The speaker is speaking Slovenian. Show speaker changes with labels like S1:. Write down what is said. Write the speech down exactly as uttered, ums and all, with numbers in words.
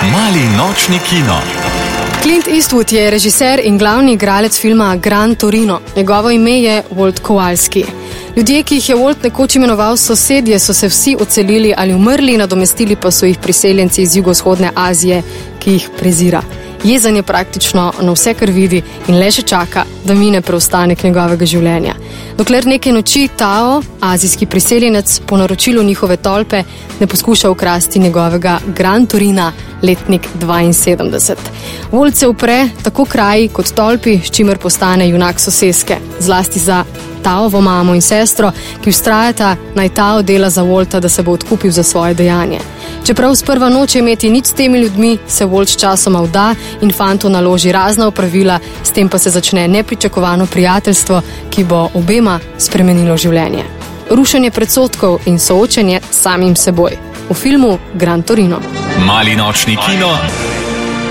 S1: Mali nočni kino.
S2: Clint Eastwood je režiser in glavni igralec filma Gran Torino. Njegovo ime je Walt Kowalski. Ljudje, ki jih je Walt nekoč imenoval sosedje, so se vsi odselili ali umrli, nadomestili pa so jih priseljenci iz jugovzhodne Azije, ki jih prezira. Jezen je praktično na vse, kar vidi in le še čaka, da mine preostanek njegovega življenja. Dokler neke noči Tao, azijski priseljenec, po naročilu njihove tolpe ne poskuša ukrasti njegovega Gran Torina, letnik dvainsedemdeset. Walt se upre tako kraji kot tolpi, s čimer postane junak soseske, zlasti za Taovo mamo in sestro, ki vztrajata, naj Tao dela za Walta, da se bo odkupil za svoje dejanje. Čeprav sprva noče imeti nič s temi ljudmi, se Walt časoma vda in fantu naloži razna opravila, s tem pa se začne nepričakovano prijateljstvo, ki bo obema spremenilo življenje. Rušenje predsodkov in soočenje s samim seboj. V filmu Gran Torino.
S1: Mali nočni kino.